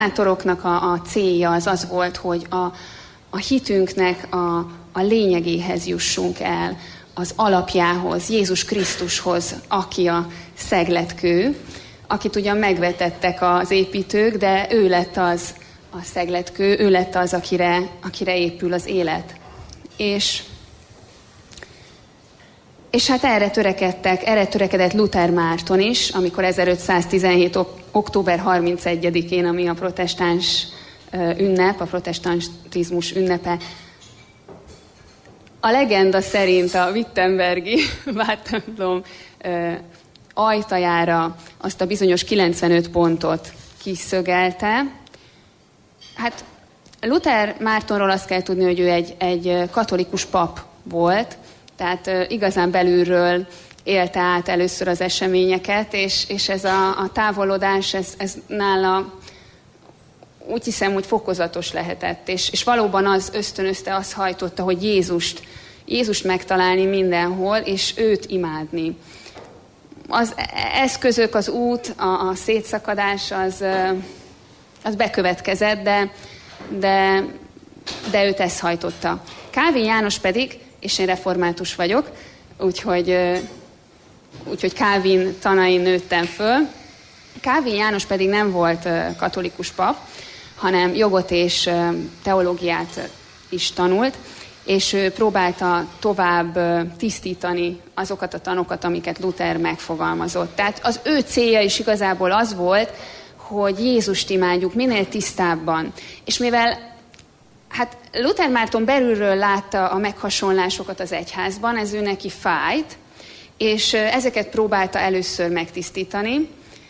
reformátoroknak a célja az volt, hogy a hitünknek a lényegéhez jussunk el, az alapjához, Jézus Krisztushoz, aki a szegletkő, akit ugyan megvetettek az építők, de ő lett az a szegletkő, ő lett az, akire épül az élet. És hát erre törekedett Luther Márton is, amikor 1517. október 31-én, ami a protestáns ünnep, a protestantizmus ünnepe, a legenda szerint a wittenbergi vártemplom ajtajára azt a bizonyos 95 pontot kiszögelte. Hát Luther Mártonról azt kell tudni, hogy ő egy katolikus pap volt, tehát igazán belülről élte át először az eseményeket, és ez a távolodás, ez nála úgy hiszem, hogy fokozatos lehetett, és valóban az ösztönözte, az hajtotta, hogy Jézust megtalálni mindenhol, és őt imádni. Az eszközök, az út, a szétszakadás, az bekövetkezett, de őt ezt hajtotta. Kálvin János pedig, és én református vagyok, úgyhogy Kálvin tanain nőttem föl. Kálvin János pedig nem volt katolikus pap, hanem jogot és teológiát is tanult, és ő próbálta tovább tisztítani azokat a tanokat, amiket Luther megfogalmazott. Tehát az ő célja is igazából az volt, hogy Jézust imádjuk minél tisztábban. És mivel hát Luther Márton belülről látta a meghasonlásokat az egyházban, ez ő neki fájt, és ezeket próbálta először megtisztítani.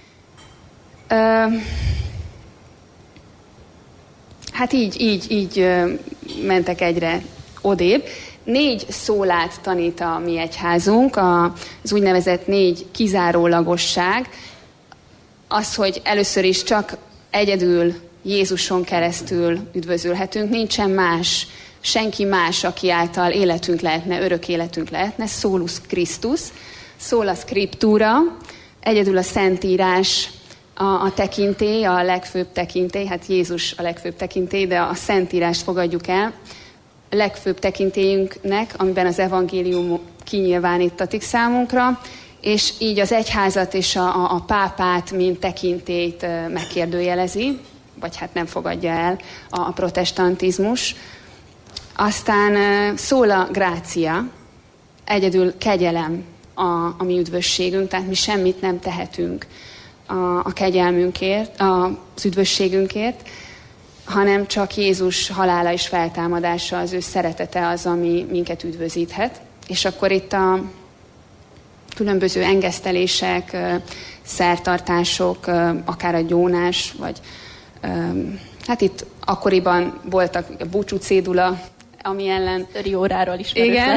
Hát így mentek egyre odébb. 4 szólát tanít a mi egyházunk, az úgynevezett 4 kizárólagosság. Az, hogy először is csak egyedül Jézuson keresztül üdvözülhetünk, nincsen más, senki más, aki által életünk lehetne, örök életünk lehetne, solus Christus, sola scriptura, egyedül a Szentírás, a tekintély, a legfőbb tekintély, hát Jézus a legfőbb tekintély, de a Szentírást fogadjuk el, a legfőbb tekintélyünknek, amiben az evangélium kinyilvánítatik számunkra, és így az egyházat és a pápát, mint tekintélyt megkérdőjelezi, vagy hát nem fogadja el a protestantizmus. Aztán sola gratia, egyedül kegyelem a mi üdvösségünk, tehát mi semmit nem tehetünk a kegyelmünkért, az üdvösségünkért, hanem csak Jézus halála és feltámadása, az ő szeretete az, ami minket üdvözíthet. És akkor itt a különböző engesztelések, szertartások, akár a gyónás, vagy hát itt akkoriban voltak a búcsú cédula, ami ellen... Rióráról ismerős igen.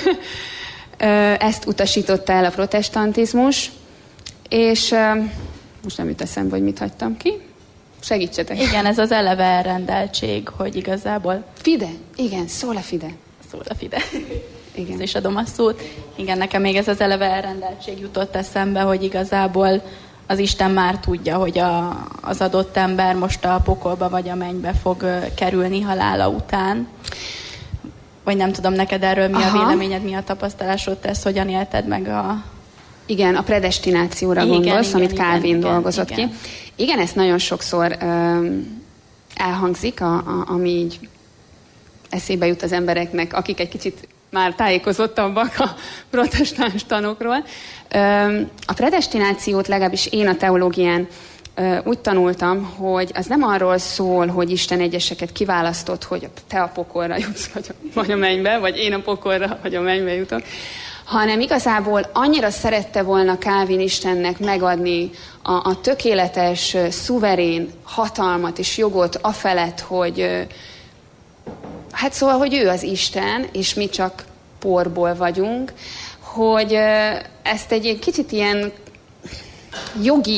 Ezt utasította el a protestantizmus, és most nem jut eszembe, hogy mit hagytam ki. Segítsetek. Igen, ez az eleve elrendeltség, hogy igazából... Fide, igen, sola fide. Sola fide. Igen. És adom a szót. Igen, nekem még ez az eleve elrendeltség jutott eszembe, hogy igazából az Isten már tudja, hogy az adott ember most a pokolba vagy a mennybe fog kerülni halála után. Vagy nem tudom, neked erről mi a véleményed, mi a tapasztalásod, te ezt hogyan élted meg a... Igen, a predestinációra gondolsz, amit Kálvin dolgozott ki. Igen, ezt nagyon sokszor elhangzik, ami így eszébe jut az embereknek, akik egy kicsit már tájékozottabbak a protestáns tanokról. A predestinációt legalábbis én a teológián úgy tanultam, hogy az nem arról szól, hogy Isten egyeseket kiválasztott, hogy te a pokolra jutsz, vagy a mennybe, vagy én a pokolra, vagy a mennybe jutok, hanem igazából annyira szerette volna Kálvin Istennek megadni a tökéletes, szuverén hatalmat és jogot afelett, hogy hát szóval, hogy ő az Isten, és mi csak porból vagyunk, hogy ezt egy kicsit ilyen jogi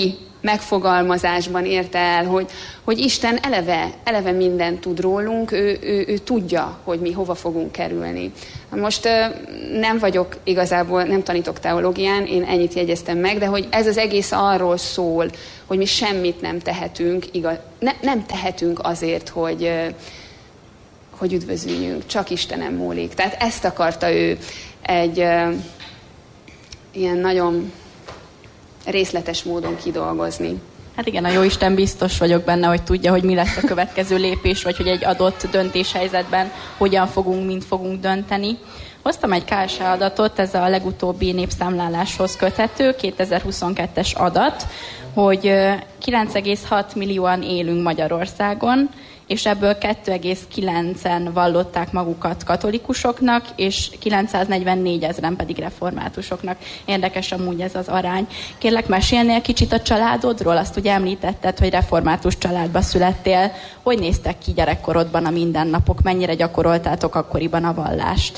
megfogalmazásban érte el, hogy Isten eleve mindent tud rólunk, ő tudja, hogy mi hova fogunk kerülni. Most nem vagyok igazából, nem tanítok teológián, én ennyit jegyeztem meg, de hogy ez az egész arról szól, hogy mi semmit nem tehetünk, nem tehetünk azért, hogy üdvözüljünk, csak Istenem múlik. Tehát ezt akarta ő egy ilyen nagyon részletes módon kidolgozni. Hát igen, a Jóisten biztos vagyok benne, hogy tudja, hogy mi lesz a következő lépés, vagy hogy egy adott döntéshelyzetben hogyan fogunk, mint fogunk dönteni. Hoztam egy KSH adatot, ez a legutóbbi népszámláláshoz köthető, 2022-es adat, hogy 9,6 millióan élünk Magyarországon, és ebből 2,9-en vallották magukat katolikusoknak, és 944 000 pedig reformátusoknak. Érdekes amúgy ez az arány. Kérlek, mesélnél kicsit a családodról? Azt ugye említetted, hogy református családba születtél. Hogy néztek ki gyerekkorodban a mindennapok? Mennyire gyakoroltátok akkoriban a vallást?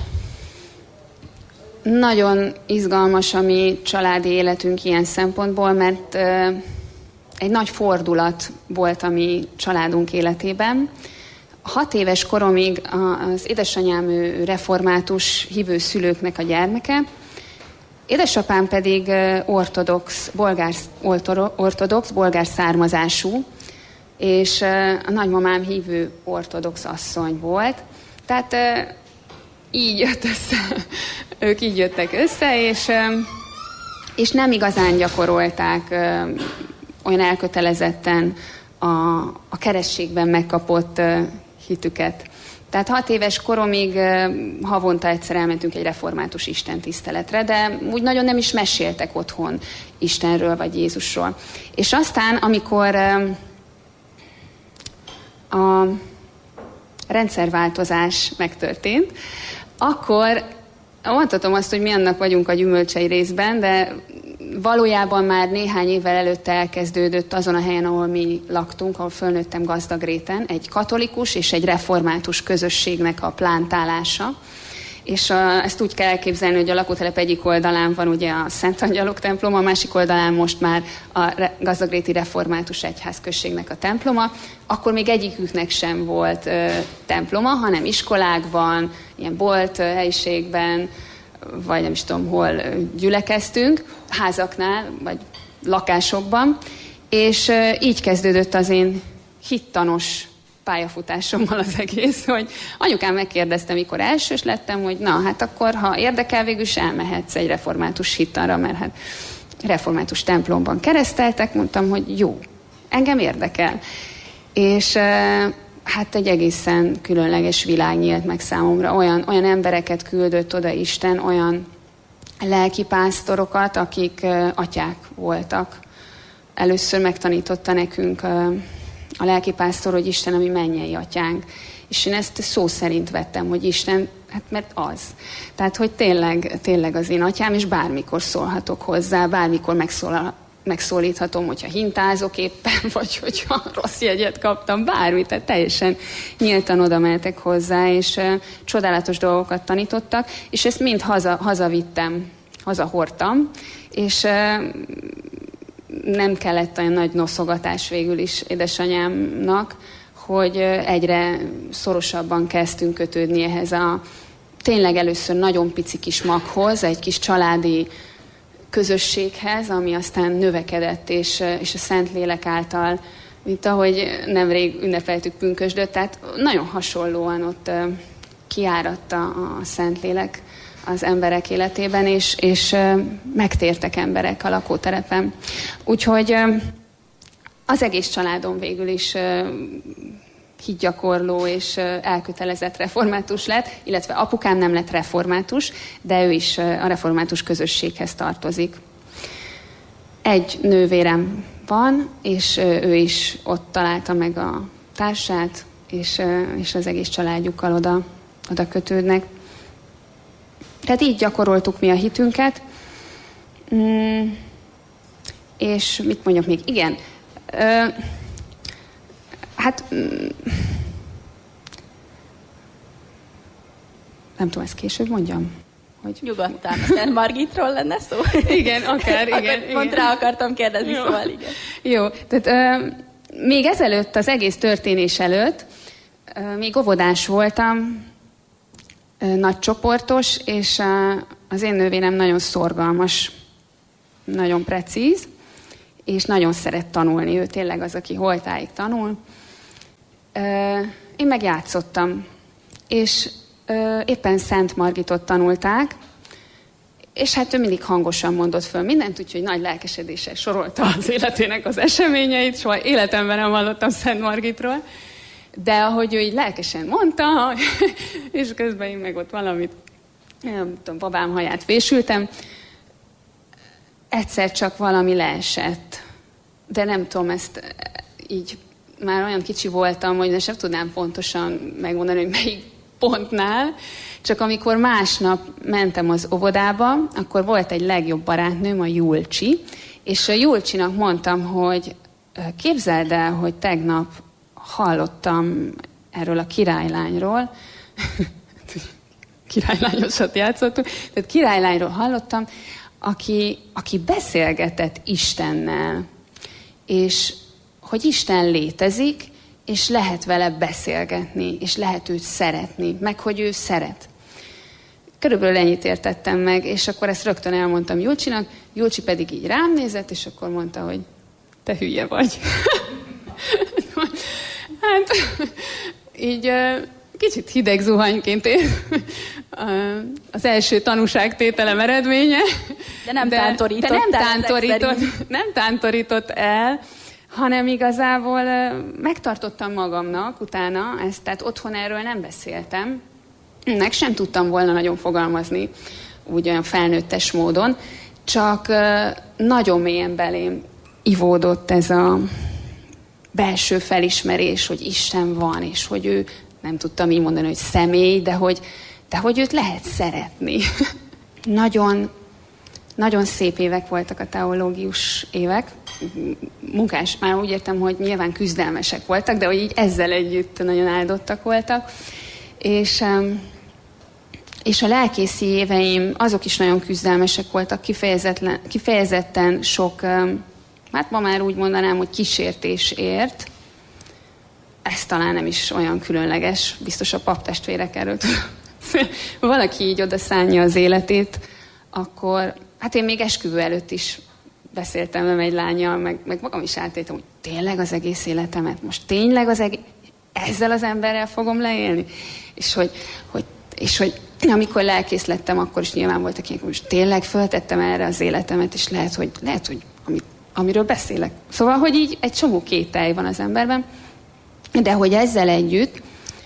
Nagyon izgalmas a mi családi életünk ilyen szempontból, mert egy nagy fordulat volt a mi családunk életében. 6 éves koromig az édesanyám református hívő szülőknek a gyermeke, édesapám pedig ortodox, bolgár származású, és a nagymamám hívő ortodox asszony volt. Tehát így jött össze, ők így jöttek össze, és nem igazán gyakorolták olyan elkötelezetten a keresztségben megkapott hitüket. Tehát 6 éves koromig havonta egyszer elmentünk egy református istentiszteletre, de úgy nagyon nem is meséltek otthon Istenről vagy Jézusról. És aztán, amikor a rendszerváltozás megtörtént, akkor mondhatom azt, hogy mi annak vagyunk a gyümölcsei részben, de valójában már néhány évvel előtte elkezdődött azon a helyen, ahol mi laktunk, ahol fölnőttem Gazdagréten, egy katolikus és egy református közösségnek a plántálása. És ezt úgy kell elképzelni, hogy a lakótelep egyik oldalán van ugye a Szent Angyalok temploma, a másik oldalán most már a Gazdagréti Református Egyházközségnek a temploma. Akkor még egyiküknek sem volt temploma, hanem iskolákban, ilyen bolt helyiségben, vagy nem is tudom hol gyülekeztünk, házaknál, vagy lakásokban, és így kezdődött az én hittanos pályafutásommal az egész, hogy anyukám megkérdezte, mikor elsős lettem, hogy na, hát akkor, ha érdekel, végül is elmehetsz egy református hittanra, mert hát református templomban kereszteltek, mondtam, hogy jó, engem érdekel. És hát egy egészen különleges világ nyílt meg számomra. Olyan embereket küldött oda Isten, olyan lelkipásztorokat, akik atyák voltak. Először megtanította nekünk a lelkipásztor, hogy Isten a mi mennyei atyánk. És én ezt szó szerint vettem, hogy Isten, hát mert az. Tehát, hogy tényleg az én atyám, és bármikor szólhatok hozzá, bármikor megszólíthatom, hogyha hintázok éppen, vagy hogyha rossz jegyet kaptam, bármi, tehát teljesen nyíltan oda mehetek hozzá, és csodálatos dolgokat tanítottak, és ezt mind hazavittem, hazahordtam, és nem kellett olyan nagy noszogatás végül is édesanyámnak, hogy egyre szorosabban kezdtünk kötődni ehhez a tényleg először nagyon pici kis maghoz, egy kis családi közösséghez, ami aztán növekedett, és a Szentlélek által, mint ahogy nemrég ünnepeltük pünkösdöt, tehát nagyon hasonlóan ott kiáradt a Szentlélek az emberek életében, és megtértek emberek a lakótelepen. Úgyhogy az egész családom végül is hitgyakorló és elkötelezett református lett, illetve apukám nem lett református, de ő is a református közösséghez tartozik. Egy nővérem van, és ő is ott találta meg a társát, és az egész családjukkal oda kötődnek. Tehát így gyakoroltuk mi a hitünket. És mit mondjak még? Igen. Nem tudom, ezt később mondjam? hogy... Nyugodtan, Szent Margitról lenne szó? Igen, akár, igen. Pont rá akartam kérdezni, jó. Szóval igen. Jó, tehát még ezelőtt, az egész történés előtt, még óvodás voltam, nagycsoportos, és az én nővérem nagyon szorgalmas, nagyon precíz, és nagyon szeret tanulni. Ő tényleg az, aki holtáig tanul. Én meg játszottam, és éppen Szent Margitot tanulták, és hát ő mindig hangosan mondott föl mindent, úgyhogy nagy lelkesedéssel sorolta az életének az eseményeit, soha életemben nem hallottam Szent Margitról, de ahogy ő így lelkesen mondta, és közben én meg ott valamit, nem tudom, babám haját fésültem, egyszer csak valami leesett. De nem tudom, ezt így már olyan kicsi voltam, hogy sem tudnám pontosan megmondani, hogy melyik pontnál. Csak amikor másnap mentem az óvodába, akkor volt egy legjobb barátnőm, a Julcsi, és a Julcsinak mondtam, hogy képzeld el, hogy tegnap hallottam erről a királylányról, királylányosat játszottunk, tehát királylányról hallottam, aki beszélgetett Istennel, és hogy Isten létezik, és lehet vele beszélgetni, és lehet őt szeretni, meg hogy ő szeret. Körülbelül ennyit értettem meg, és akkor ezt rögtön elmondtam Julcsinak, Julcsi pedig így rám nézett, és akkor mondta, hogy te hülye vagy. Hát így kicsit hideg zuhanyként ér az első tanúságtételem eredménye. De nem tántorított el, hanem igazából megtartottam magamnak utána ezt, tehát otthon erről nem beszéltem, meg sem tudtam volna nagyon fogalmazni, úgy olyan felnőttes módon, csak nagyon mélyen belém ivódott ez a belső felismerés, hogy Isten van, és hogy ő, nem tudtam így mondani, hogy személy, de hogy őt lehet szeretni. Nagyon, nagyon szép évek voltak a teológius évek. Munkás, már úgy értem, hogy nyilván küzdelmesek voltak, de hogy így ezzel együtt nagyon áldottak voltak. És a lelkészi éveim, azok is nagyon küzdelmesek voltak, kifejezetten sok, hát ma már úgy mondanám, hogy kísértés ért. Ez talán nem is olyan különleges, biztos a paptestvérek erről tudom. Valaki így odaszánja az életét, akkor, hát én még esküvő előtt is beszéltem velem egy lánnyal, meg magam is átéltem, hogy tényleg az egész életemet, most tényleg ezzel az emberrel fogom leélni? És hogy amikor lelkész lettem, akkor is nyilván voltak ilyenek, hogy most tényleg föltettem erre az életemet, és lehet, hogy amiről beszélek. Szóval, hogy így egy csomó kételj van az emberben, de hogy ezzel együtt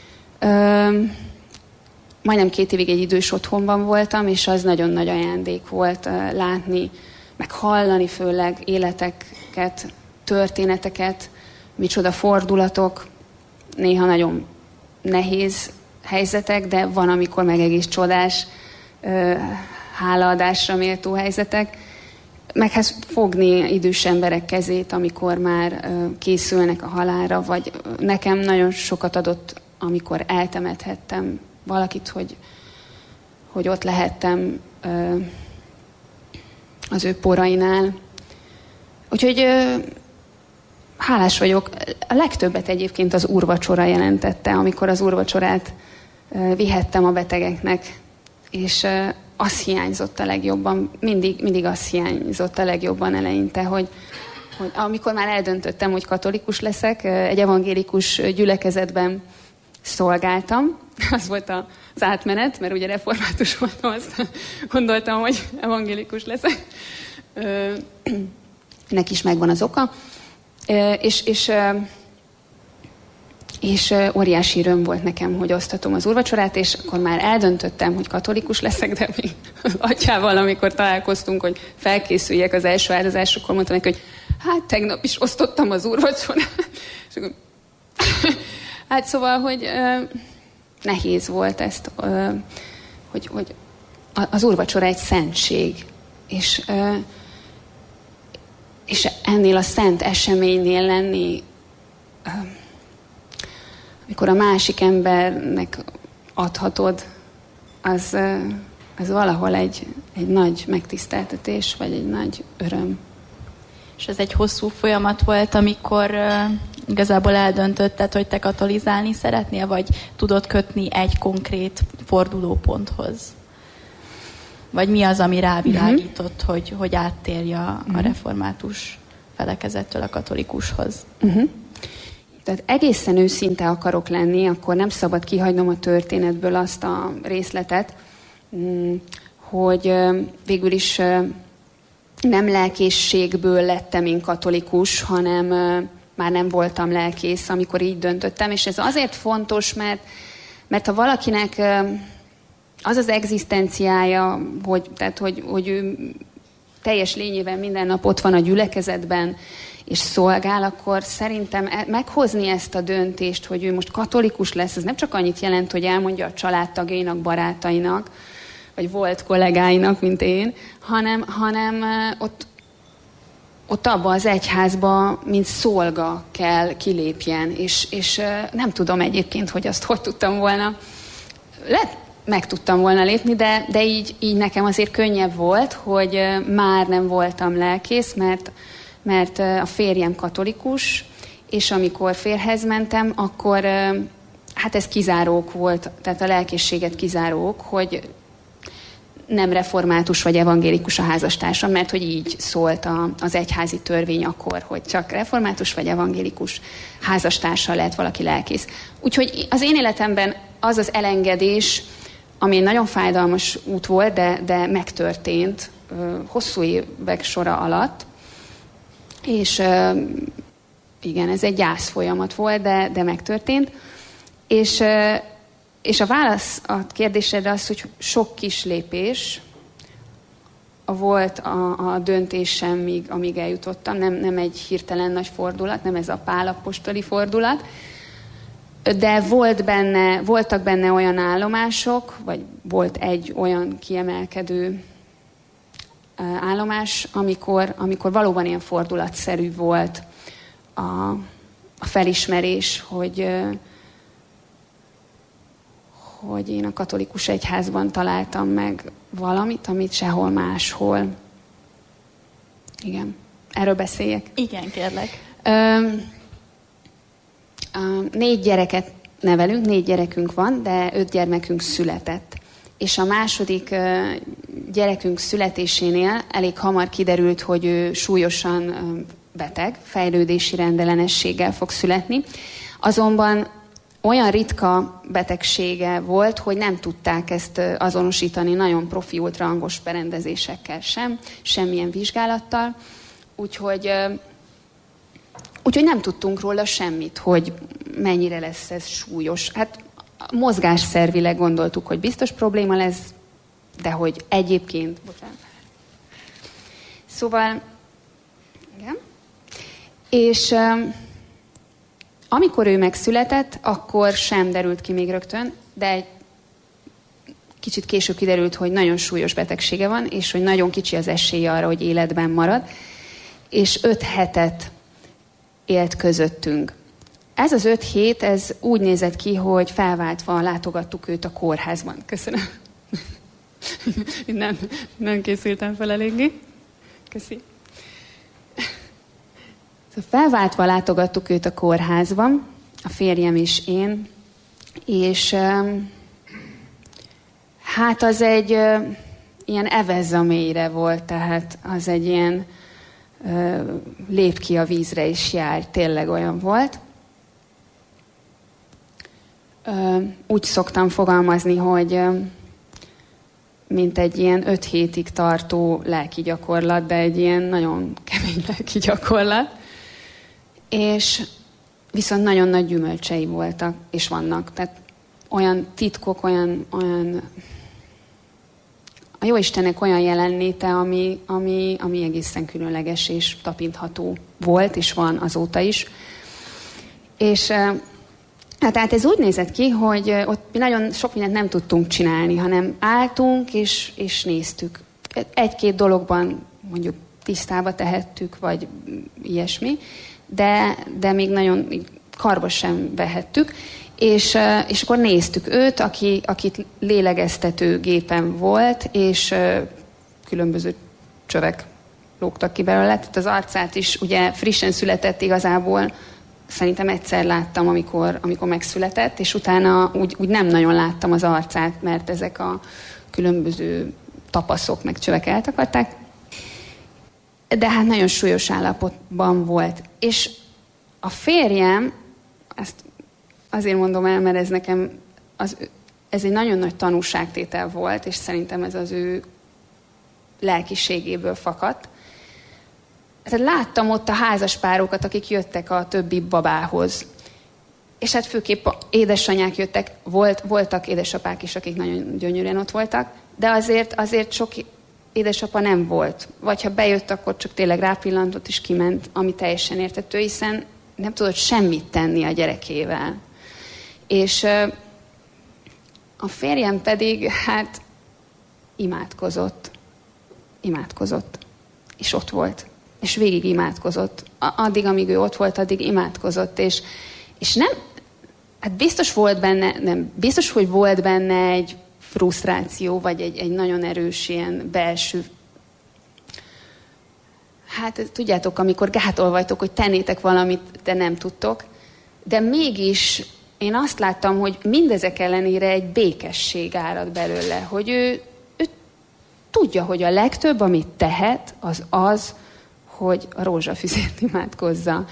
majdnem 2 évig egy idős otthonban voltam, és az nagyon nagy ajándék volt látni, meg hallani főleg életeket, történeteket, micsoda fordulatok, néha nagyon nehéz helyzetek, de van, amikor meg egész csodás, hálaadásra méltó helyzetek, meg hát fogni idős emberek kezét, amikor már készülnek a halálra, vagy nekem nagyon sokat adott, amikor eltemethettem valakit, hogy ott lehettem az ő porainál. Úgyhogy hálás vagyok. A legtöbbet egyébként az úrvacsora jelentette, amikor az úrvacsorát vihettem a betegeknek, és az hiányzott a legjobban, mindig az hiányzott a legjobban eleinte, hogy amikor már eldöntöttem, hogy katolikus leszek, egy evangélikus gyülekezetben szolgáltam. Az volt az átmenet, mert ugye református voltam, azt gondoltam, hogy evangélikus leszek. Ennek is megvan az oka. És óriási öröm volt nekem, hogy osztatom az úrvacsorát, és akkor már eldöntöttem, hogy katolikus leszek, de még az atyával, amikor találkoztunk, hogy felkészüljek az első áldozásra, akkor mondtam neki, hogy hát tegnap is osztottam az úrvacsorát. És akkor, hát szóval, hogy nehéz volt ezt, hogy az úrvacsora egy szentség, és ennél a szent eseménynél lenni, amikor a másik embernek adhatod, az az valahol egy nagy megtiszteltetés, vagy egy nagy öröm. És ez egy hosszú folyamat volt, amikor igazából eldöntötted, hogy te katolizálni szeretnél, vagy tudod kötni egy konkrét fordulóponthoz? Vagy mi az, ami rávilágított, hogy áttérj a református felekezettől a katolikushoz? Tehát egészen őszinte akarok lenni, akkor nem szabad kihagynom a történetből azt a részletet, hogy végül is nem lelkészségből lettem én katolikus, hanem már nem voltam lelkész, amikor így döntöttem. És ez azért fontos, mert ha valakinek az az egzisztenciája, hogy ő teljes lényében minden nap ott van a gyülekezetben, és szolgál, akkor szerintem meghozni ezt a döntést, hogy ő most katolikus lesz, ez nem csak annyit jelent, hogy elmondja a családtagjainak, barátainak, vagy volt kollégáinak, mint én, hanem ott abba az egyházba, mint szolga kell kilépjen. És nem tudom egyébként, hogy azt hogy tudtam volna. Meg tudtam volna lépni, de így nekem azért könnyebb volt, hogy már nem voltam lelkész, mert a férjem katolikus, és amikor férjhez mentem, akkor hát ez kizárók volt, tehát a lelkészséget kizárók, hogy nem református vagy evangélikus a házastársam, mert hogy így szólt az egyházi törvény akkor, hogy csak református vagy evangélikus házastársal lehet valaki lelkész. Úgyhogy az én életemben az az elengedés, ami egy nagyon fájdalmas út volt, de megtörtént hosszú évek sora alatt, és igen, ez egy gyász folyamat volt, de megtörtént. És a válasz a kérdésedre az, hogy sok kis lépés volt a döntésem, amíg eljutottam. Nem egy hirtelen nagy fordulat, nem ez a Pál apostoli fordulat, de voltak benne olyan állomások, vagy volt egy olyan kiemelkedő állomás, amikor valóban ilyen fordulatszerű volt a felismerés, hogy én a katolikus egyházban találtam meg valamit, amit sehol máshol. Igen, erről beszéljek. Igen, kérlek. 4 gyereket nevelünk, 4 gyerekünk van, de 5 gyermekünk született. És a második gyerekünk születésénél elég hamar kiderült, hogy ő súlyosan beteg, fejlődési rendellenességgel fog születni. Azonban olyan ritka betegsége volt, hogy nem tudták ezt azonosítani nagyon profi ultrahangos berendezésekkel sem, semmilyen vizsgálattal. Úgyhogy nem tudtunk róla semmit, hogy mennyire lesz ez súlyos. Hát mozgásszervileg gondoltuk, hogy biztos probléma lesz, de hogy egyébként... Bocsánat. Szóval... Igen. És amikor ő megszületett, akkor sem derült ki még rögtön, de egy kicsit később kiderült, hogy nagyon súlyos betegsége van, és hogy nagyon kicsi az esélye arra, hogy életben marad. És 5 hetet élt közöttünk. Ez az 5 hét, ez úgy nézett ki, hogy felváltva látogattuk őt a kórházban. Köszönöm. Nem készültem fel eléggé. Köszi. Felváltva látogattuk őt a kórházban, a férjem és én, és hát az egy ilyen evez a mélyre volt, tehát az egy ilyen lép ki a vízre és jár, tényleg olyan volt. Úgy szoktam fogalmazni, hogy mint egy ilyen 5 hétig tartó lelki gyakorlat, de egy ilyen nagyon kemény lelki gyakorlat. És viszont nagyon nagy gyümölcsei voltak, és vannak. Tehát olyan titkok, olyan a Jóistennek olyan jelenléte, ami egészen különleges és tapintható volt, és van azóta is. És tehát ez úgy nézett ki, hogy ott mi nagyon sok mindent nem tudtunk csinálni, hanem álltunk és néztük. 1-2 dologban mondjuk tisztába tehettük, vagy ilyesmi, de még nagyon karba sem vehettük, és akkor néztük őt, akit lélegeztető gépen volt, és különböző csövek lógtak ki belőle. Tehát az arcát is ugye frissen született igazából, szerintem egyszer láttam, amikor megszületett, és utána úgy nem nagyon láttam az arcát, mert ezek a különböző tapaszok meg csövek eltakarták. De hát nagyon súlyos állapotban volt. És a férjem, ezt azért mondom el, mert ez nekem ez egy nagyon nagy tanúságtétel volt, és szerintem ez az ő lelkiségéből fakadt. Tehát láttam ott a házaspárokat, akik jöttek a többi babához. És hát főképp édesanyák jöttek, voltak édesapák is, akik nagyon gyönyörűen ott voltak, de azért sok édesapa nem volt. Vagy ha bejött, akkor csak tényleg rápillantott és kiment, ami teljesen érthető, hiszen nem tudott semmit tenni a gyerekével. És a férjem pedig hát imádkozott, és ott volt. És végig imádkozott. Addig, amíg ő ott volt, addig imádkozott. És nem, hát biztos, hogy volt benne egy frusztráció, vagy egy nagyon erős ilyen belső. Hát tudjátok, amikor gátolva vagytok, hogy tennétek valamit, de nem tudtok. De mégis én azt láttam, hogy mindezek ellenére egy békesség árad belőle, hogy ő tudja, hogy a legtöbb, amit tehet, az, hogy a rózsafüzét imádkozza.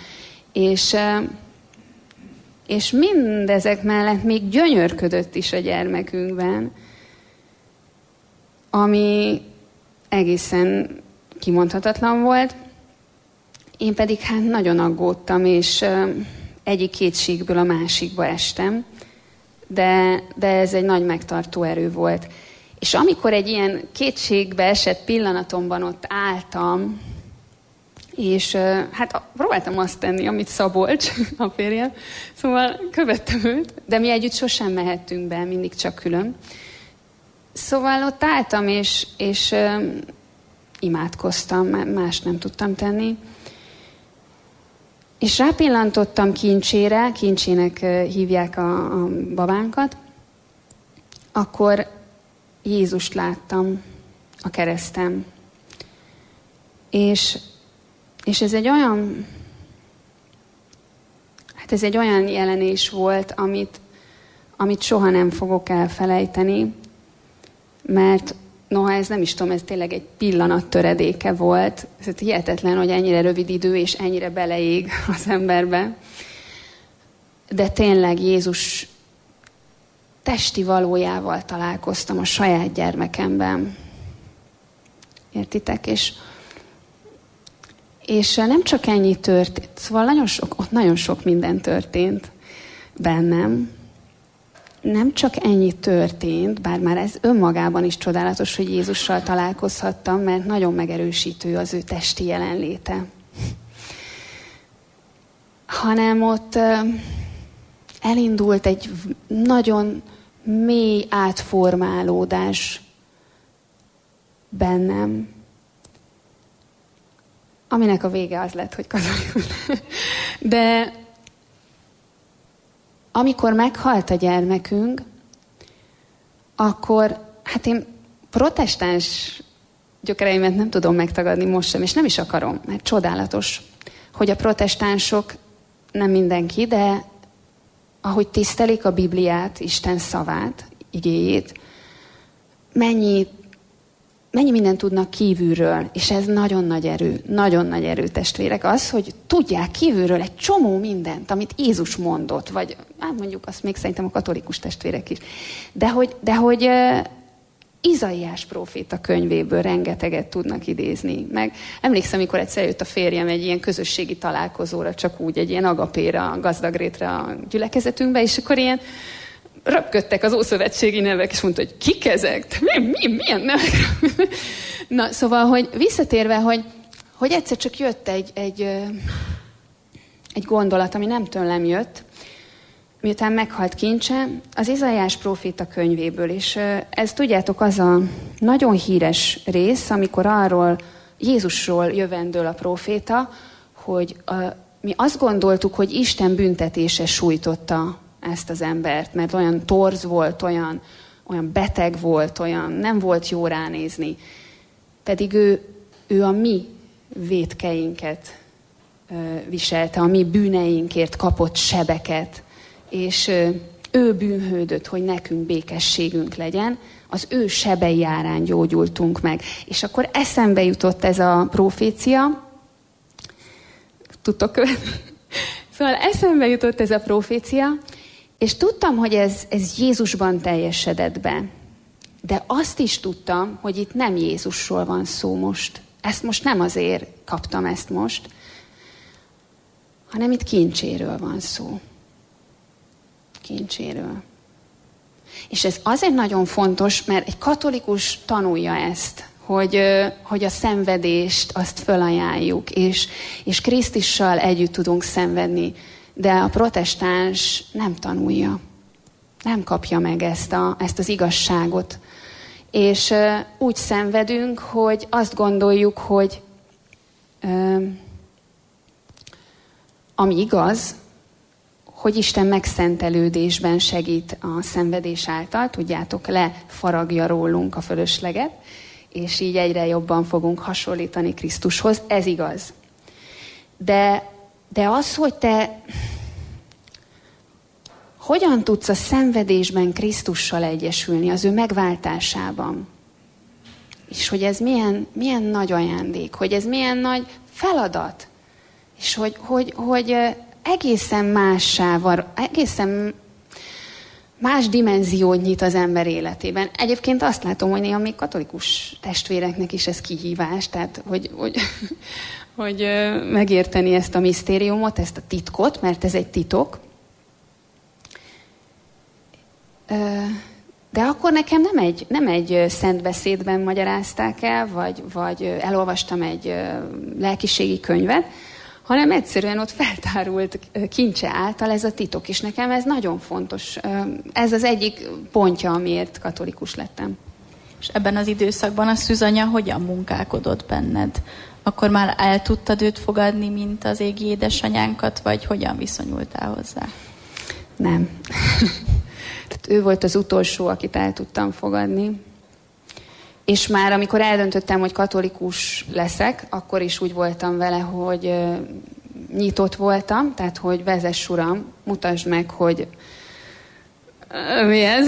És mindezek mellett még gyönyörködött is a gyermekünkben, ami egészen kimondhatatlan volt. Én pedig hát nagyon aggódtam, és egyik kétségből a másikba estem, de ez egy nagy megtartó erő volt. És amikor egy ilyen kétségbe esett pillanatomban ott álltam, és hát próbáltam azt tenni, amit Szabolcs, a férjem, szóval követtem őt, de mi együtt sosem mehettünk be, mindig csak külön. Szóval ott álltam, és imádkoztam, más nem tudtam tenni. És rápillantottam Kincsére, Kincsének hívják a babánkat, akkor Jézust láttam a kereszten. És ez egy olyan, ez egy olyan jelenés volt, amit soha nem fogok elfelejteni, mert noha ez nem is tudom, ez tényleg egy pillanat töredéke volt. Ez hihetetlen, hogy ennyire rövid idő, és ennyire beleég az emberbe. De tényleg Jézus testi valójával találkoztam a saját gyermekemben. Értitek? És nem csak ennyi történt, szóval ott nagyon sok minden történt bennem. Nem csak ennyi történt, bár már ez önmagában is csodálatos, hogy Jézussal találkozhattam, mert nagyon megerősítő az ő testi jelenléte. Hanem ott elindult egy nagyon mély átformálódás bennem, aminek a vége az lett, hogy katolikus. De amikor meghalt a gyermekünk, akkor hát én protestáns gyökereimet nem tudom megtagadni most sem, és nem is akarom, mert csodálatos, hogy a protestánsok, nem mindenki, de ahogy tisztelik a Bibliát, Isten szavát, igéjét, mennyi mindent tudnak kívülről, és ez nagyon nagy erő, testvérek, az, hogy tudják kívülről egy csomó mindent, amit Jézus mondott, vagy hát mondjuk azt még szerintem a katolikus testvérek is, de hogy Izaiás próféta könyvéből rengeteget tudnak idézni. Meg emlékszem, amikor egyszer jött a férjem egy ilyen közösségi találkozóra, csak úgy egy ilyen agapéra, gazdagrétre a gyülekezetünkbe, és akkor ilyen röpködtek az ószövetségi nevek, és mondta, hogy kik ezek? Milyen nevek? Na, szóval, hogy visszatérve, hogy egyszer csak jött egy gondolat, ami nem tőlem jött, miután meghalt Kincse, az Izaiás próféta könyvéből, és ez tudjátok az a nagyon híres rész, amikor arról Jézusról jövendől a próféta, hogy mi azt gondoltuk, hogy Isten büntetése sújtotta ezt az embert, mert olyan torz volt, olyan beteg volt, olyan nem volt jó ránézni. Pedig ő a mi vétkeinket viselte, a mi bűneinkért kapott sebeket, és ő bűnhődött, hogy nekünk békességünk legyen, az ő sebei árán gyógyultunk meg. És akkor eszembe jutott ez a profécia. Tudtok követni? Szóval eszembe jutott ez a profécia, és tudtam, hogy ez Jézusban teljesedett be. De azt is tudtam, hogy itt nem Jézusról van szó most. Ezt most nem azért kaptam ezt most, hanem itt kincséről van szó. Kincséről. És ez azért nagyon fontos, mert egy katolikus tanulja ezt, hogy a szenvedést azt fölajánljuk, és Krisztussal együtt tudunk szenvedni. De a protestáns nem tanulja. Nem kapja meg ezt az igazságot. És úgy szenvedünk, hogy azt gondoljuk, hogy ami igaz, hogy Isten megszentelődésben segít a szenvedés által, tudjátok, lefaragja rólunk a fölösleget, és így egyre jobban fogunk hasonlítani Krisztushoz. Ez igaz. De az, hogy te hogyan tudsz a szenvedésben Krisztussal egyesülni, az ő megváltásában, és hogy ez milyen nagy ajándék, hogy ez milyen nagy feladat, és hogy egészen egészen más dimenziót nyit az ember életében. Egyébként azt látom, hogy néha még katolikus testvéreknek is ez kihívás, tehát hogy megérteni ezt a misztériumot, ezt a titkot, mert ez egy titok. De akkor nekem nem egy szent beszédben magyarázták el, vagy elolvastam egy lelkiségi könyvet, hanem egyszerűen ott feltárult kincse által ez a titok, és nekem ez nagyon fontos. Ez az egyik pontja, amiért katolikus lettem. És ebben az időszakban a szűzanya hogyan munkálkodott benned? Akkor már el tudtad őt fogadni, mint az égi édesanyánkat, vagy hogyan viszonyultál hozzá? Nem. Tehát ő volt az utolsó, akit el tudtam fogadni. És már amikor eldöntöttem, hogy katolikus leszek, akkor is úgy voltam vele, hogy nyitott voltam, tehát hogy vezess Uram, mutasd meg, hogy mi ez.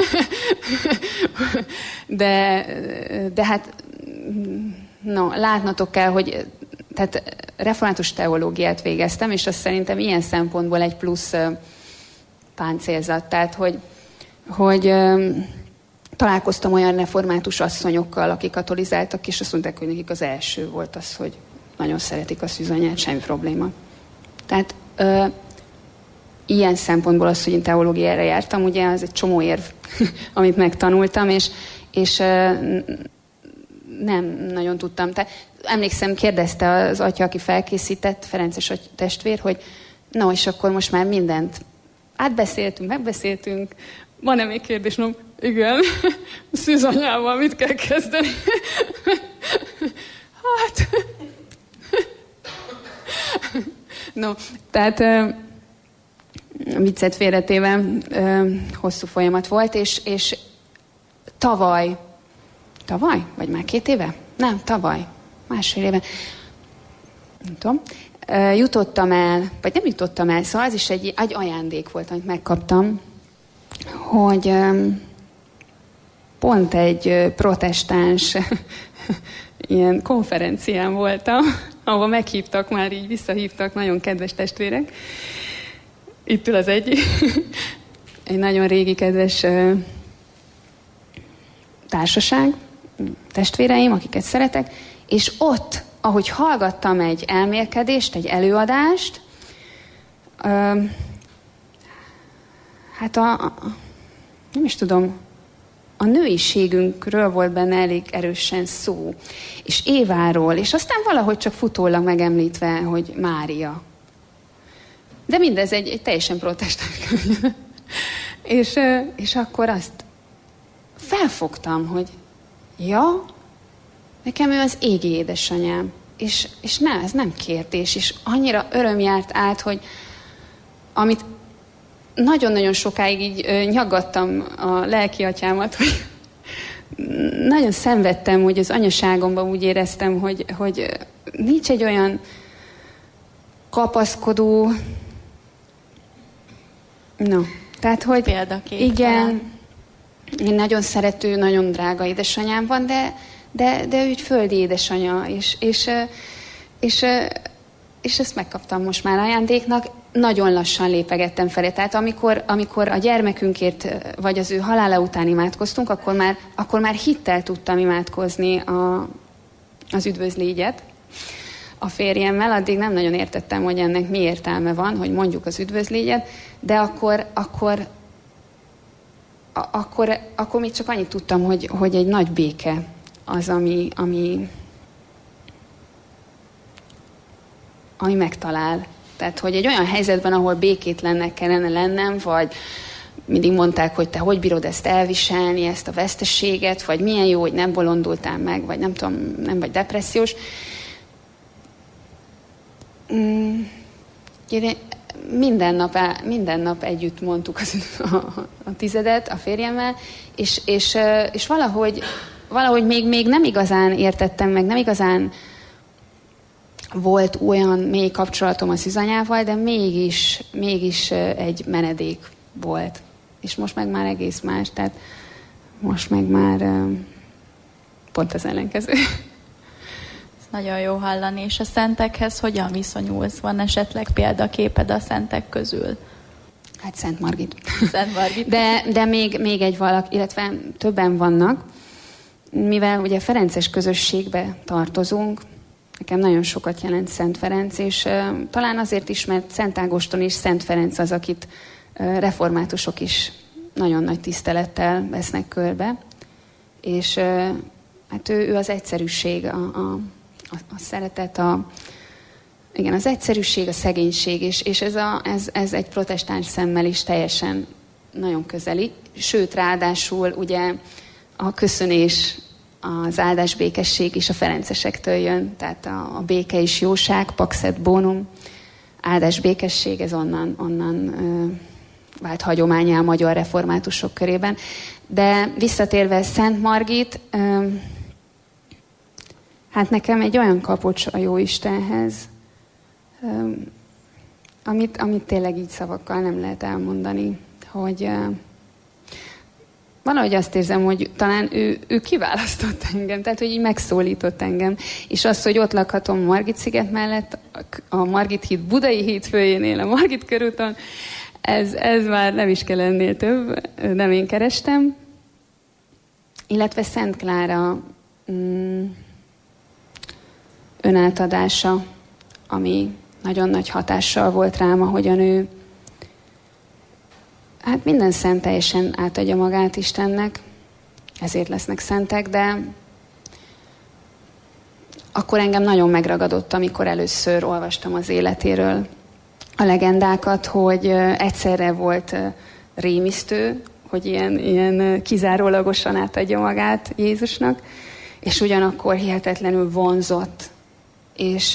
De hát látnotok kell, hogy tehát református teológiát végeztem, és azt szerintem ilyen szempontból egy plusz páncélzat. Tehát, hogy találkoztam olyan református asszonyokkal, akik katolizáltak, és azt mondták, hogy nekik az első volt az, hogy nagyon szeretik a szűzanyát, semmi probléma. Tehát ilyen szempontból az, hogy én teológiára jártam, ugye az egy csomó érv, amit megtanultam, és nem nagyon tudtam. Tehát, emlékszem, kérdezte az atya, aki felkészített, Ferences testvér, hogy no, és akkor most már mindent átbeszéltünk, megbeszéltünk, van-e még kérdés? No, igen, szűzanyával mit kell kezdeni? Hát... No, tehát viccet félretéve hosszú folyamat volt, és tavaly, vagy már 2 éve? Nem, tavaly, másfél éve, nem tudom, jutottam el, vagy nem jutottam el, szóval az is egy ajándék volt, amit megkaptam, hogy pont egy protestáns ilyen konferencián voltam, ahol meghívtak, már így visszahívtak nagyon kedves testvérek. Itt ül az egy nagyon régi kedves társaság, testvéreim, akiket szeretek, és ott, ahogy hallgattam egy elmélkedést, egy előadást, hát nem is tudom, a nőiségünkről volt benne elég erősen szó, és Éváról, és aztán valahogy csak futólag megemlítve, hogy Mária. De mindez egy teljesen protestáns könyv. És akkor azt felfogtam, hogy ja, nekem ő az égi édesanyám. és ne, ez nem kérdés, és annyira öröm járt át, hogy amit nagyon-nagyon sokáig így nyaggattam a lelki atyámat, hogy nagyon szenvedtem, hogy az anyaságomban úgy éreztem, hogy nincs egy olyan kapaszkodó, tehát, hogy példakép. Igen, én nagyon szerető, nagyon drága édesanyám van, de ő egy földi édesanya, és ezt megkaptam most már ajándéknak. Nagyon lassan lépegettem felé. Tehát amikor a gyermekünkért, vagy az ő halála után imádkoztunk, akkor már hittel tudtam imádkozni az üdvözlégyet a férjemmel. Addig nem nagyon értettem, hogy ennek mi értelme van, hogy mondjuk az üdvözlégyet, de akkor még csak annyit tudtam, hogy egy nagy béke az, ami megtalál. Tehát, hogy egy olyan helyzetben, ahol békétlennek kellene lennem, vagy mindig mondták, hogy te hogy bírod ezt elviselni, ezt a veszteséget, vagy milyen jó, hogy nem bolondultál meg, vagy nem tudom, nem vagy depressziós. Minden nap együtt mondtuk a tizedet a férjemmel, és valahogy még nem igazán értettem meg, nem igazán volt olyan mély kapcsolatom a szűzanyával, de mégis egy menedék volt. És most meg már egész más, tehát most meg már pont az ellenkező. Ez nagyon jó hallani. És a szentekhez hogyan viszonyulsz? Van esetleg példaképed a szentek közül? Hát Szent Margit. Szent Margit. De még egy valaki, illetve többen vannak, mivel ugye ferences közösségbe tartozunk, nekem nagyon sokat jelent Szent Ferenc, és talán azért is, mert Szent Ágoston és Szent Ferenc az, akit reformátusok is nagyon nagy tisztelettel vesznek körbe. És hát ő az egyszerűség, a szeretet, igen, az egyszerűség, a szegénység, és ez egy protestáns szemmel is teljesen nagyon közeli. Sőt, ráadásul ugye a köszönés, az áldás békesség is a ferencesektől jön, tehát a béke és jóság, pax et bonum, áldás békesség, ez onnan vált hagyománnyá a magyar reformátusok körében. De visszatérve Szent Margit, hát nekem egy olyan kapocs a Jóistenhez, amit tényleg így szavakkal nem lehet elmondani, hogy valahogy azt érzem, hogy talán ő kiválasztott engem, tehát hogy így megszólított engem. És az, hogy ott lakhatom Margit-sziget mellett, a Margit híd Budai hídfőjénél, a Margit körúton, ez már nem is kell ennél több, nem én kerestem. Illetve Szent Klára önátadása, ami nagyon nagy hatással volt rám, ahogyan ő hát minden szent teljesen átadja magát Istennek, ezért lesznek szentek, de akkor engem nagyon megragadott, amikor először olvastam az életéről a legendákat, hogy egyszerre volt rémisztő, hogy ilyen kizárólagosan átadja magát Jézusnak, és ugyanakkor hihetetlenül vonzott. És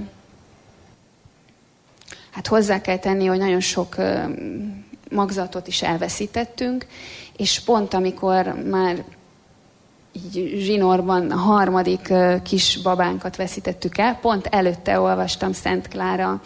hát hozzá kell tenni, hogy nagyon sok magzatot is elveszítettünk, és pont amikor már így zsinórban a harmadik kis babánkat veszítettük el, pont előtte olvastam Szent Klára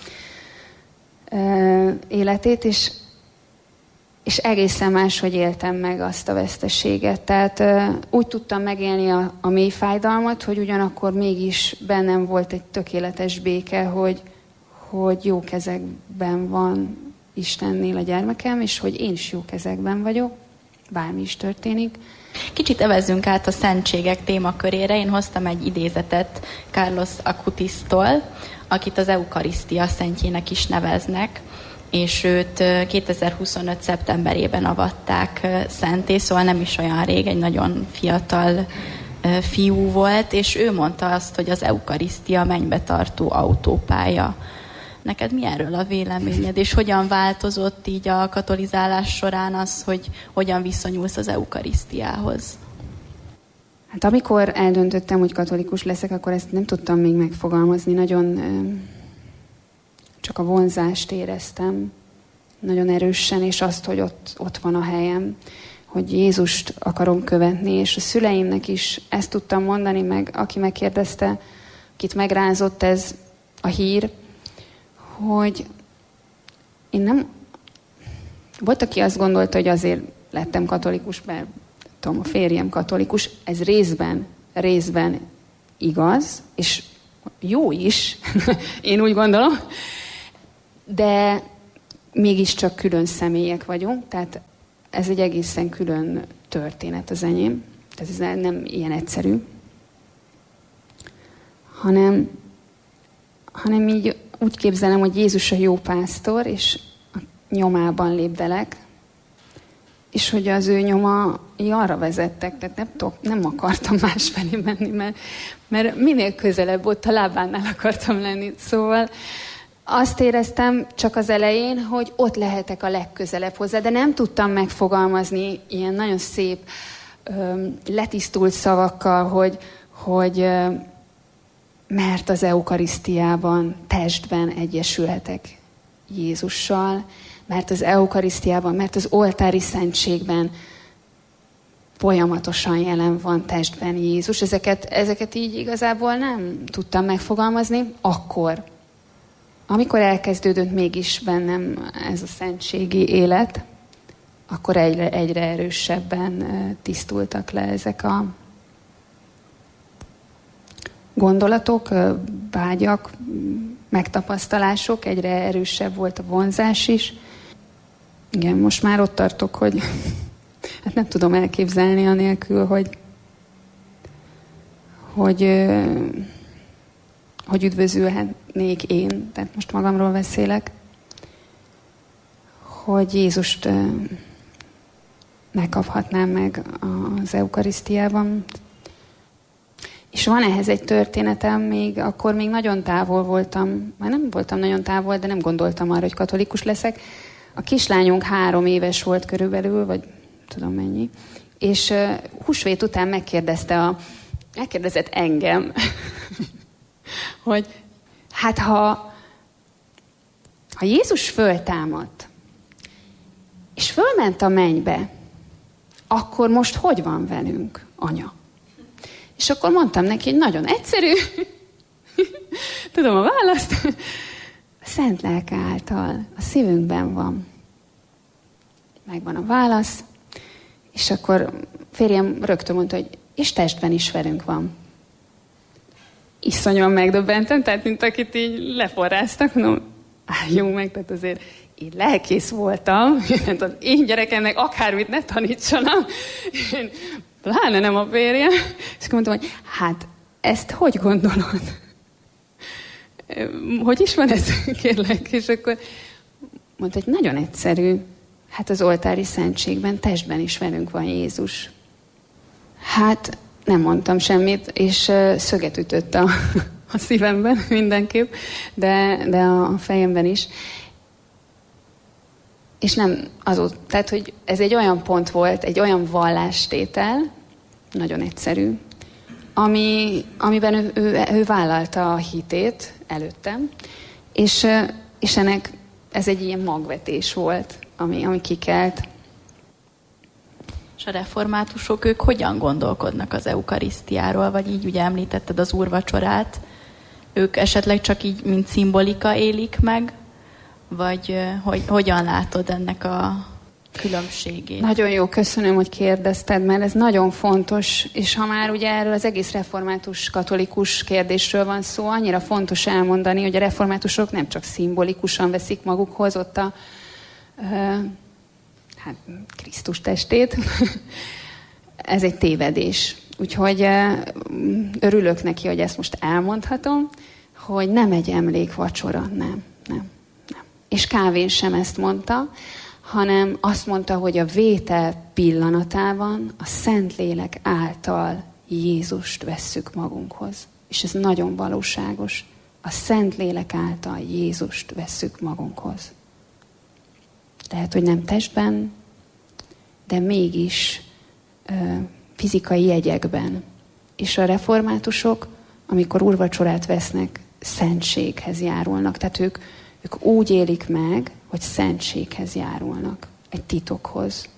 életét, és egészen máshogy éltem meg azt a veszteséget. Tehát úgy tudtam megélni a mély fájdalmat, hogy ugyanakkor mégis bennem volt egy tökéletes béke, hogy jó kezekben van Istennél a gyermekem, és hogy én is jó kezekben vagyok, bármi is történik. Kicsit evezzünk át a szentségek témakörére. Én hoztam egy idézetet Carlos Acutistól, akit az Eukarisztia szentjének is neveznek, és őt 2025. szeptemberében avatták szenté, szóval nem is olyan rég, egy nagyon fiatal fiú volt, és ő mondta azt, hogy az Eukarisztia mennybe tartó autópálya. Neked mi erről a véleményed, és hogyan változott így a katolizálás során az, hogy hogyan viszonyulsz az Eukarisztiához? Hát amikor eldöntöttem, hogy katolikus leszek, akkor ezt nem tudtam még megfogalmazni. Nagyon csak a vonzást éreztem, nagyon erősen, és azt, hogy ott van a helyem, hogy Jézust akarom követni, és a szüleimnek is ezt tudtam mondani, meg aki megkérdezte, akit megrázott ez a hír, hogy én nem... Volt, aki azt gondolta, hogy azért lettem katolikus, mert tudom, a férjem katolikus, ez részben igaz, és jó is, én úgy gondolom, de mégiscsak külön személyek vagyunk, tehát ez egy egészen külön történet az enyém, tehát ez nem ilyen egyszerű, hanem így úgy képzelem, hogy Jézus a jó pásztor, és a nyomában lépdelek, és hogy az ő nyomai arra vezettek, tehát nem akartam másfelé menni, mert minél közelebb ott a lábánál akartam lenni. Szóval azt éreztem csak az elején, hogy ott lehetek a legközelebb hozzá, de nem tudtam megfogalmazni ilyen nagyon szép, letisztult szavakkal, hogy mert az eukarisztiában, testben egyesülhetek Jézussal, mert az eukarisztiában, mert az oltári szentségben folyamatosan jelen van testben Jézus. Ezeket így igazából nem tudtam megfogalmazni akkor. Amikor elkezdődött mégis bennem ez a szentségi élet, akkor egyre erősebben tisztultak le ezek a gondolatok, vágyak, megtapasztalások, egyre erősebb volt a vonzás is. Igen, most már ott tartok, hogy hát nem tudom elképzelni anélkül, hogy üdvözülhetnék én, tehát most magamról beszélek, hogy Jézust megkaphatnám meg az eukarisztiában. És van ehhez egy történetem, akkor még nagyon távol voltam, már nem voltam nagyon távol, de nem gondoltam arra, hogy katolikus leszek. A kislányunk 3 éves volt körülbelül, vagy tudom mennyi, és húsvét után megkérdezett engem, hogy hát ha Jézus föltámadt, és fölment a mennybe, akkor most hogy van velünk, anya? És akkor mondtam neki, hogy nagyon egyszerű, tudom a választ, a Szent Lelke által a szívünkben van. Megvan a válasz, és akkor férjem rögtön mondta, hogy és testben is velünk van. Iszonyúan megdöbbentem, tehát mint akit így leforráztak, mondom, álljunk meg, tehát azért én lelkész voltam, tehát az én gyerekemnek akármit ne tanítsanak, én pláne nem a férjem, és akkor mondtam, hogy hát ezt hogy gondolod? Hogy is van ez, kérlek? És akkor mondta, hogy nagyon egyszerű, hát az oltári szentségben, testben is velünk van Jézus. Hát nem mondtam semmit, és szöget ütött a szívemben mindenképp, de a fejemben is. És nem azóta, tehát, hogy ez egy olyan pont volt, egy olyan vallástétel, nagyon egyszerű, amiben ő vállalta a hitét előttem, és ennek ez egy ilyen magvetés volt, ami kikelt. És a reformátusok, ők hogyan gondolkodnak az eukarisztiáról, vagy így ugye említetted az úrvacsorát, ők esetleg csak így, mint szimbolika élik meg, vagy hogyan látod ennek a különbségét? Nagyon jó, köszönöm, hogy kérdezted, mert ez nagyon fontos, és ha már ugye erről az egész református katolikus kérdésről van szó, annyira fontos elmondani, hogy a reformátusok nem csak szimbolikusan veszik magukhoz ott a Krisztus testét. Ez egy tévedés. Úgyhogy örülök neki, hogy ezt most elmondhatom, hogy nem egy emlékvacsora, nem. És Calvin sem ezt mondta, hanem azt mondta, hogy a vétel pillanatában a Szentlélek által Jézust vesszük magunkhoz. És ez nagyon valóságos. A Szentlélek által Jézust vesszük magunkhoz. Lehet, hogy nem testben, de mégis fizikai jegyekben. és a reformátusok, amikor úrvacsorát vesznek, szentséghez járulnak. Tehát ők úgy élik meg, hogy szentséghez járulnak, egy titokhoz.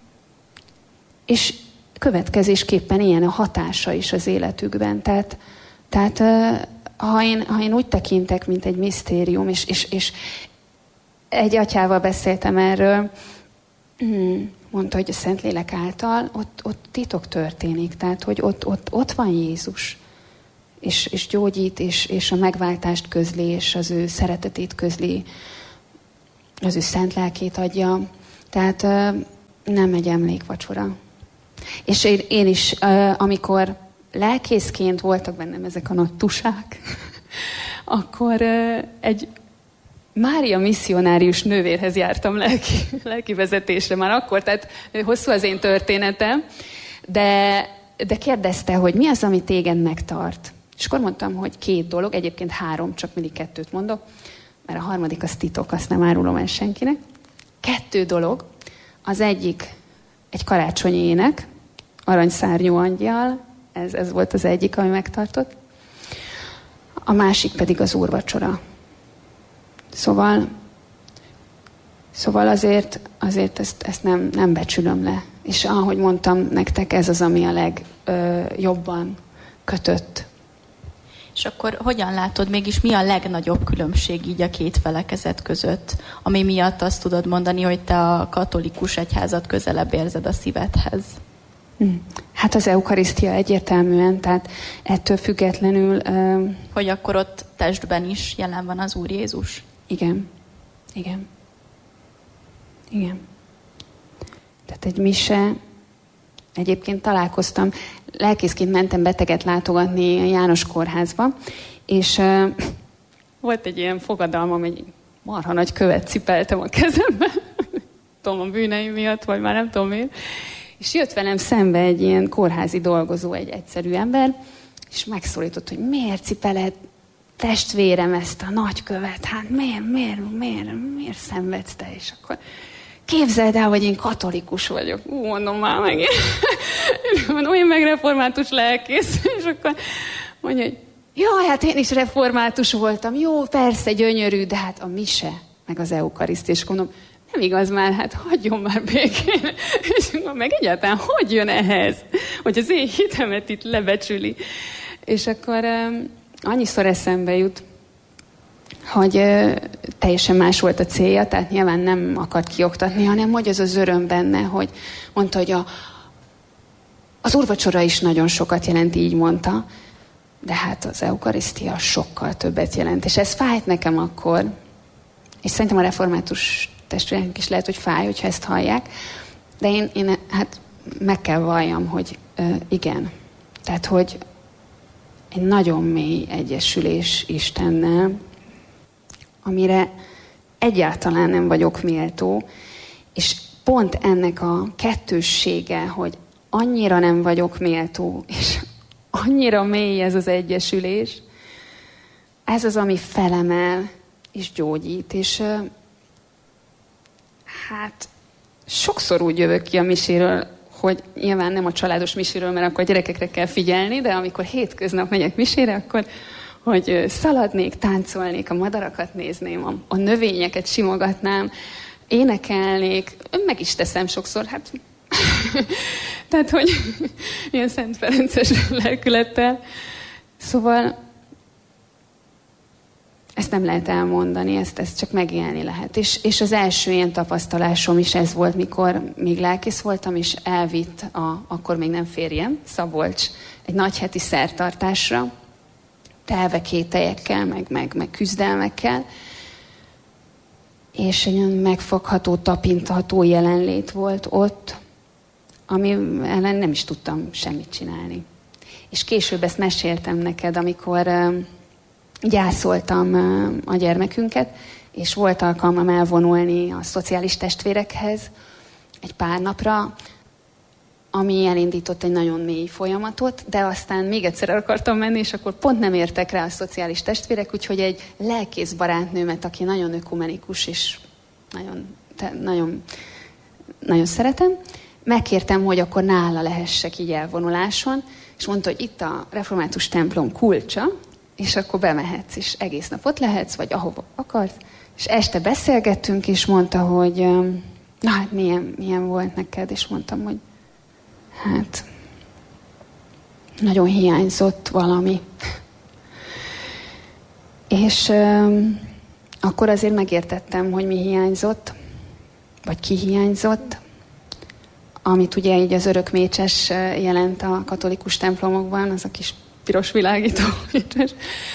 És következésképpen ilyen a hatása is az életükben. Tehát ha én úgy tekintek, mint egy misztérium, és egy atyával beszéltem erről, mondta, hogy a Szentlélek által ott titok történik, tehát hogy ott van Jézus, és gyógyít, és a megváltást közli, és az ő szeretetét közli, az ő szent lelkét adja. Tehát nem egy emlékvacsora. És én is, amikor lelkészként voltak bennem ezek a nagy tusák, akkor egy Mária misszionárius nővérhez jártam lelki vezetésre már akkor, tehát hosszú az én történetem, de kérdezte, hogy mi az, ami téged megtart. És akkor mondtam, hogy 2 dolog, egyébként 3, csak mindig 2 mondok, mert a harmadik az titok, azt nem árulom el senkinek. 2 dolog, az egyik egy karácsonyi ének, Aranyszárnyú angyal, ez volt az egyik, ami megtartott. A másik pedig az úrvacsora. Szóval azért ezt nem becsülöm le. És ahogy mondtam nektek, ez az, ami a legjobban kötött. És akkor hogyan látod, mégis mi a legnagyobb különbség így a 2 felekezet között, ami miatt azt tudod mondani, hogy te a katolikus egyházat közelebb érzed a szívedhez? Hát az eukarisztia egyértelműen, tehát ettől függetlenül... Hogy akkor ott testben is jelen van az Úr Jézus? Igen. Tehát egy mise, egyébként találkoztam, lelkészként mentem beteget látogatni a János kórházba, és volt egy ilyen fogadalmam, egy marha nagy követ cipeltem a kezemben, tudom, a bűneim miatt, vagy már nem tudom miért, és jött velem szembe egy ilyen kórházi dolgozó, egy egyszerű ember, és megszólított, hogy miért cipeled, testvérem, ezt a nagy követ, hát miért szenvedsz te? És akkor képzeld el, hogy én katolikus vagyok. Mondom már meg. Mondom, én meg református lelkész. És akkor mondja, hogy jaj, hát én is református voltam. Jó, persze, gyönyörű, de hát a mise, meg az eukarisztia. És mondom, nem igaz már, hát hagyjon már békén. És akkor meg egyáltalán hogy jön ehhez, hogy az én hitemet itt lebecsüli. És akkor annyiszor eszembe jut, hogy teljesen más volt a célja, tehát nyilván nem akart kioktatni, hanem hogy az öröm benne, hogy mondta, hogy az úrvacsora is nagyon sokat jelent, így mondta, de hát az eukarisztia sokkal többet jelent. És ez fájt nekem akkor, és szerintem a református testvéreknek is lehet, hogy fáj, hogyha ezt hallják, de én hát meg kell valljam, hogy igen. Tehát, hogy egy nagyon mély egyesülés Istennel, amire egyáltalán nem vagyok méltó, és pont ennek a kettőssége, hogy annyira nem vagyok méltó, és annyira mély ez az egyesülés, ez az, ami felemel és gyógyít, és hát sokszor úgy jövök ki a miséről, hogy nyilván nem a családos miséről, mert akkor a gyerekekre kell figyelni, de amikor hétköznap megyek misére, akkor hogy szaladnék, táncolnék, a madarakat nézném, a növényeket simogatnám, énekelnék, meg is teszem sokszor, hát tehát, hogy ilyen Szent Ferences lelkülettel. Szóval ezt nem lehet elmondani, ezt csak megélni lehet. És az első ilyen tapasztalásom is ez volt, mikor még lelkész voltam, és elvitt akkor még nem férjem, Szabolcs, egy nagyheti szertartásra, telve kételyekkel, meg küzdelmekkel, és egy olyan megfogható, tapintható jelenlét volt ott, ami ellen nem is tudtam semmit csinálni. És később ezt meséltem neked, amikor gyászoltam a gyermekünket, és volt alkalmam elvonulni a szociális testvérekhez egy pár napra, ami elindított egy nagyon mély folyamatot, de aztán még egyszer akartam menni, és akkor pont nem értek rá a szociális testvérek, úgyhogy egy lelkész barátnőmet, aki nagyon ökumenikus, és nagyon szeretem, megkértem, hogy akkor nála lehessek így elvonuláson, és mondta, hogy itt a református templom kulcsa, és akkor bemehetsz, és egész nap ott lehetsz, vagy ahova akarsz. És este beszélgettünk, és mondta, hogy na hát milyen volt neked, és mondtam, hogy hát nagyon hiányzott valami. És akkor azért megértettem, hogy mi hiányzott, vagy ki hiányzott, amit ugye így az örökmécses jelent a katolikus templomokban, az a kis piros világító mécses,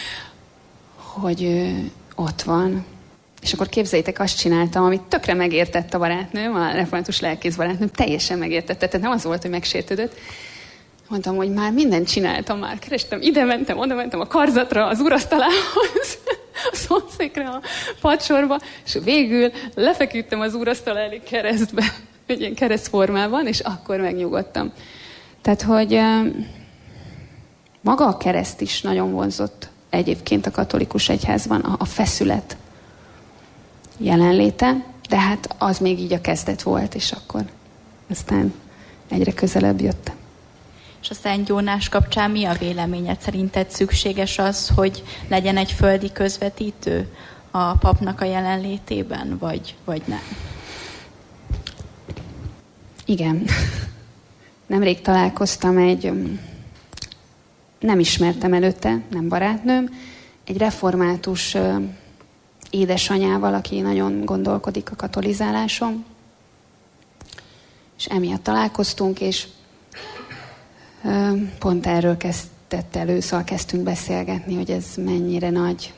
hogy ott van. És akkor képzeljétek, azt csináltam, amit tökre megértett a barátnőm, a református lelkész barátnőm, teljesen megértette, tehát nem az volt, hogy megsértődött. Mondtam, hogy már mindent csináltam, már kerestem, ide mentem, oda mentem a karzatra, az úrasztalához, a szomszékre, a padsorba, és végül lefeküdtem az úrasztal elé keresztbe, egy ilyen keresztformában, és akkor megnyugodtam. Tehát, hogy maga a kereszt is nagyon vonzott egyébként a katolikus egyházban, a feszület jelenléte, de hát az még így a kezdet volt, és akkor aztán egyre közelebb jött. És a Szent Jónás kapcsán mi a véleményed? Szerinted szükséges az, hogy legyen egy földi közvetítő a papnak a jelenlétében, vagy nem? Igen. Nemrég találkoztam nem ismertem előtte, nem barátnőm, egy református édesanyával, aki nagyon gondolkodik a katolizáláson. És emiatt találkoztunk, és pont erről kezdett elő, szóval kezdtünk beszélgetni, hogy ez mennyire nagy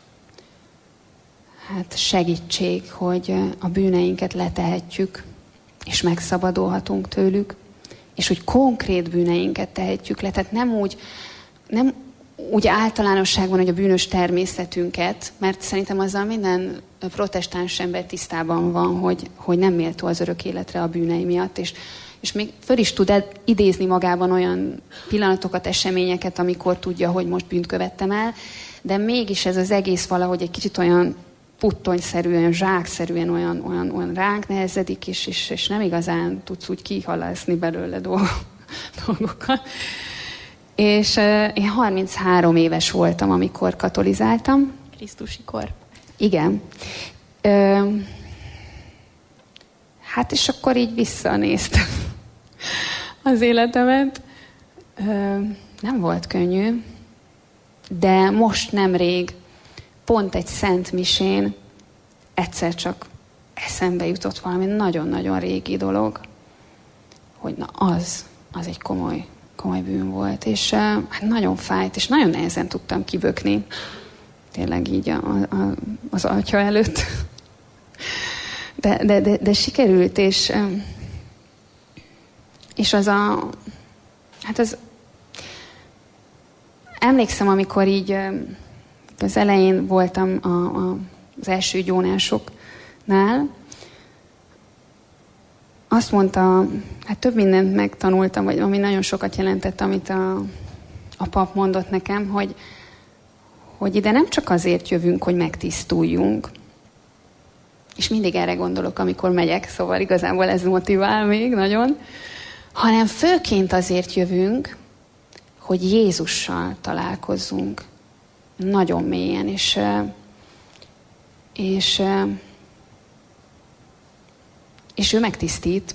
segítség, hogy a bűneinket letehetjük, és megszabadulhatunk tőlük, és hogy konkrét bűneinket tehetjük le. Tehát nem úgy általánosságban, hogy a bűnös természetünket, mert szerintem azzal minden protestáns ember tisztában van, hogy nem méltó az örök életre a bűnei miatt, és még föl is tud idézni magában olyan pillanatokat, eseményeket, amikor tudja, hogy most bűnt követtem el, de mégis ez az egész valahogy egy kicsit olyan puttonyszerűen, zsákszerűen olyan ránk nehezedik, és nem igazán tudsz úgy kihalászni belőle dolgokat. És én 33 éves voltam, amikor katolizáltam. Krisztusi kor. Igen. Hát és akkor így visszanéztem az életemet. Nem volt könnyű, de most nemrég pont egy szent misén egyszer csak eszembe jutott valami nagyon-nagyon régi dolog, hogy na az egy komoly bűn volt, és hát nagyon fájt, és nagyon nehezen tudtam kibökni, tényleg így az atya előtt. De sikerült, és az emlékszem, amikor így az elején voltam az első gyónásoknál, azt mondta, hát több mindent megtanultam, vagy ami nagyon sokat jelentett, amit a pap mondott nekem, hogy ide nem csak azért jövünk, hogy megtisztuljunk, és mindig erre gondolok, amikor megyek, szóval igazából ez motivál még nagyon, hanem főként azért jövünk, hogy Jézussal találkozzunk nagyon mélyen, és ő megtisztít,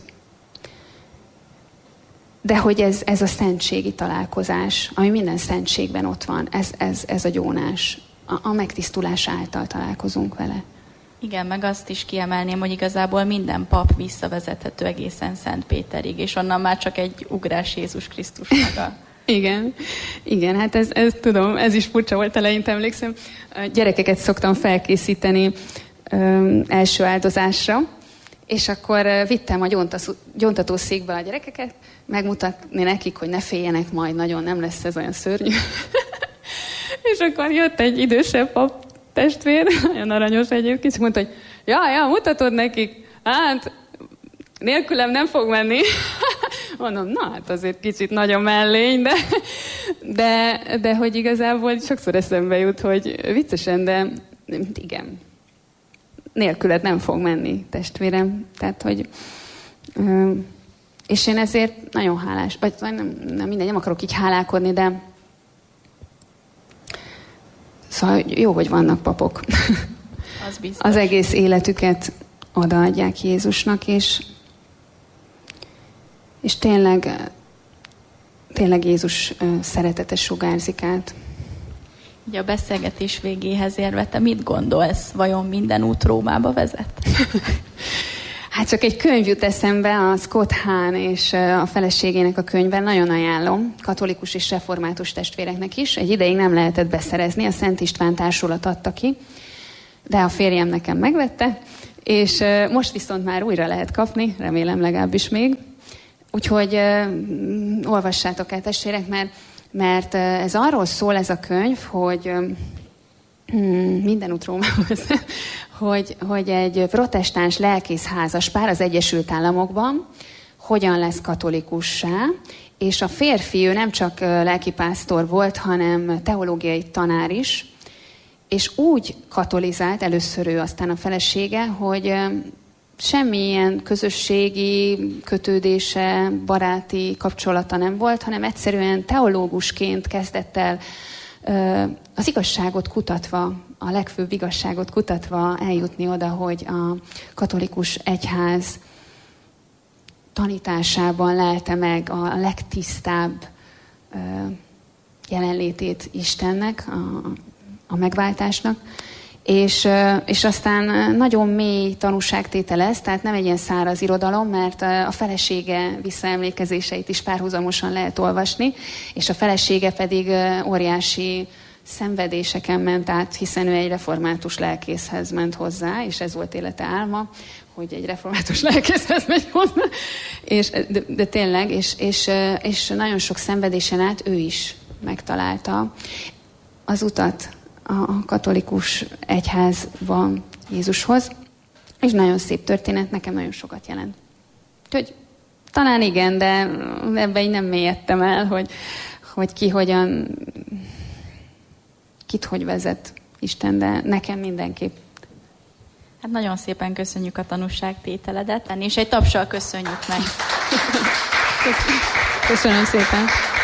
de hogy ez a szentségi találkozás, ami minden szentségben ott van, ez a gyónás, a megtisztulás által találkozunk vele. Igen, meg azt is kiemelném, hogy igazából minden pap visszavezethető egészen Szent Péterig, és onnan már csak egy ugrás Jézus Krisztus maga. Igen, hát ez tudom, ez is furcsa volt eleinte, emlékszem. Gyerekeket szoktam felkészíteni első áldozásra, és akkor vittem a gyóntatószékbe a gyerekeket, megmutatni nekik, hogy ne féljenek majd, nagyon nem lesz ez olyan szörnyű. És akkor jött egy idősebb pap testvér, nagyon aranyos egyébként, és mondta, hogy ja, mutatod nekik, hát nélkülem nem fog menni. Mondom, na hát azért kicsit nagyon mellény, de hogy igazából sokszor eszembe jut, hogy viccesen, de igen, nélküled nem fog menni, testvérem. Tehát, hogy És én ezért nagyon hálás, vagy nem mindegy, nem akarok így hálálkodni, de szóval jó, hogy vannak papok. Az biztos. Az egész életüket odaadják Jézusnak, és tényleg Jézus szeretete sugárzik át. Ugye a beszélgetés végéhez érve, te mit gondolsz? Vajon minden út Rómába vezet? Hát csak egy könyv jut eszembe, a Scott Hahn és a feleségének a könyve, nagyon ajánlom, katolikus és református testvéreknek is. Egy ideig nem lehetett beszerezni, a Szent István Társulat adta ki, de a férjem nekem megvette, és most viszont már újra lehet kapni, remélem legalábbis még. Úgyhogy olvassátok el, testvérek, mert ez arról szól ez a könyv, hogy minden út Rómához, hogy egy protestáns lelkész házaspár az Egyesült Államokban hogyan lesz katolikussá, és a férfi, ő nem csak lelkipásztor volt, hanem teológiai tanár is, és úgy katolizált, először ő, aztán a felesége, hogy semmilyen közösségi kötődése, baráti kapcsolata nem volt, hanem egyszerűen teológusként kezdett el az igazságot kutatva, a legfőbb igazságot kutatva eljutni oda, hogy a katolikus egyház tanításában lelte meg a legtisztább jelenlétét Istennek, a megváltásnak, és aztán nagyon mély tanúságtétel ez, tehát nem egy ilyen száraz irodalom, mert a felesége visszaemlékezéseit is párhuzamosan lehet olvasni, és a felesége pedig óriási szenvedéseken ment át, hiszen ő egy református lelkészhez ment hozzá, és ez volt élete álma, hogy egy református lelkészhez megy hozzá, de tényleg, és nagyon sok szenvedésen át ő is megtalálta az utat a katolikus egyházban Jézushoz, és nagyon szép történet, nekem nagyon sokat jelent. Úgyhogy talán igen, de ebben így nem mélyedtem el, hogy ki hogyan, kit hogy vezet Isten, de nekem mindenképp. Hát nagyon szépen köszönjük a tanúságtételedet, és egy tapssal köszönjük meg. Köszönöm szépen.